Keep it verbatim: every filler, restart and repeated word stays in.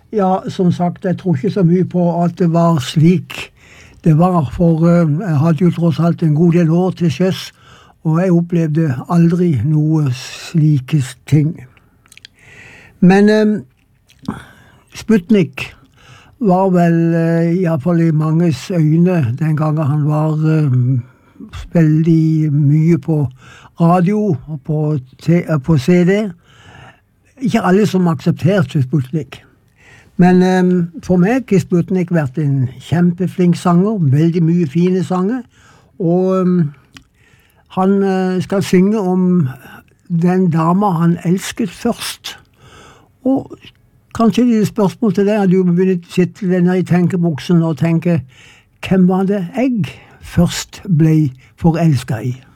Ja, som sagt, jeg tror ikke så mye på at det var slik det var, for uh, jeg hadde jo tross alt en god del år til sjøs, og jeg opplevde aldri noe slike ting. Men uh, Sputnik var vel uh, i hvert fall i manges øyne den gangen han var uh, veldig mye på radio og på, på C D. Ikke alle som aksepterte Sputnik. Men um, for meg har Sputnik vært en kjempeflink sanger, veldig mye fine sanger, og um, han uh, skal synge om den dama han elsket først. Og kanskje det er et spørsmål til deg, at du begynner å sitte der i tenkeboksen og tenke, hvem var det jeg først ble forelsket i?